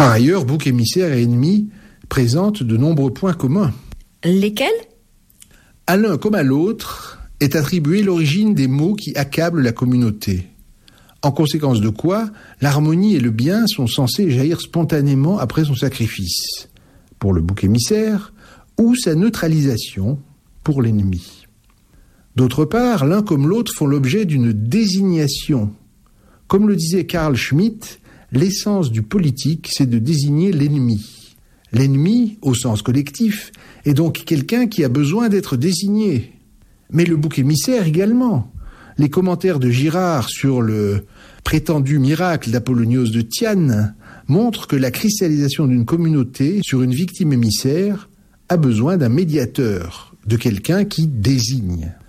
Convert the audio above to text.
Par ailleurs, bouc émissaire et ennemi présentent de nombreux points communs. Lesquels ? À l'un comme à l'autre est attribuée l'origine des maux qui accablent la communauté. En conséquence de quoi, l'harmonie et le bien sont censés jaillir spontanément après son sacrifice, pour le bouc émissaire, ou sa neutralisation, pour l'ennemi. D'autre part, l'un comme l'autre font l'objet d'une désignation. Comme le disait Carl Schmitt, l'essence du politique, c'est de désigner l'ennemi. L'ennemi, au sens collectif, est donc quelqu'un qui a besoin d'être désigné. Mais le bouc émissaire également. Les commentaires de Girard sur le prétendu miracle d'Apollonios de Tyane montrent que la cristallisation d'une communauté sur une victime émissaire a besoin d'un médiateur, de quelqu'un qui désigne.